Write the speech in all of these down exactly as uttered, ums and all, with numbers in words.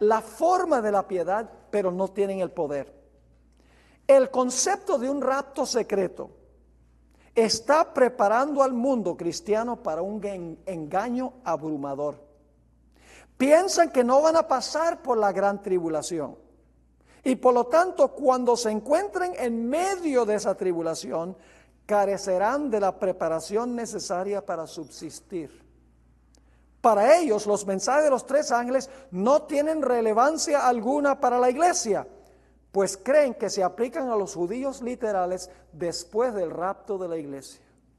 la forma de la piedad, pero no tienen el poder. El concepto de un rapto secreto está preparando al mundo cristiano para un engaño abrumador. Piensan que no van a pasar por la gran tribulación. Y por lo tanto, cuando se encuentren en medio de esa tribulación, carecerán de la preparación necesaria para subsistir. Para ellos, los mensajes de los tres ángeles no tienen relevancia alguna para la iglesia, pues creen que se aplican a los judíos literales después del rapto de la iglesia.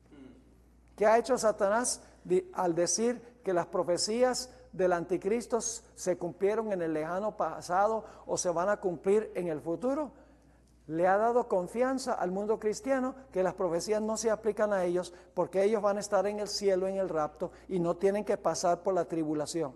¿Qué ha hecho Satanás al decir que las profecías del anticristo se cumplieron en el lejano pasado o se van a cumplir en el futuro? Le ha dado confianza al mundo cristiano que las profecías no se aplican a ellos porque ellos van a estar en el cielo en el rapto y no tienen que pasar por la tribulación.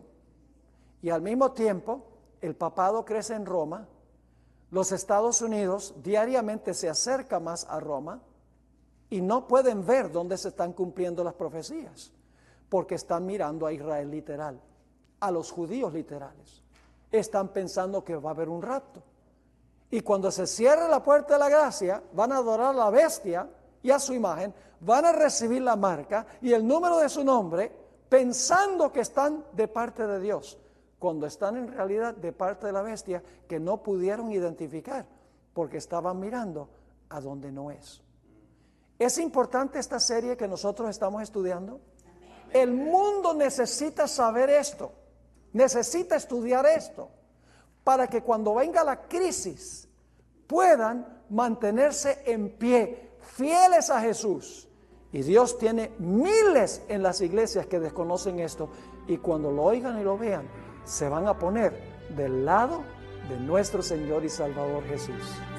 Y al mismo tiempo, el papado crece en Roma. Los Estados Unidos diariamente se acerca más a Roma y no pueden ver dónde se están cumpliendo las profecías porque están mirando a Israel literal, a los judíos literales. Están pensando que va a haber un rapto. Y cuando se cierre la puerta de la gracia, van a adorar a la bestia y a su imagen, van a recibir la marca y el número de su nombre, pensando que están de parte de Dios, cuando están en realidad de parte de la bestia que no pudieron identificar, porque estaban mirando a donde no es. ¿Es importante esta serie que nosotros estamos estudiando? El mundo necesita saber esto, necesita estudiar esto, para que cuando venga la crisis puedan mantenerse en pie, fieles a Jesús. Y Dios tiene miles en las iglesias que desconocen esto, y cuando lo oigan y lo vean, se van a poner del lado de nuestro Señor y Salvador Jesús.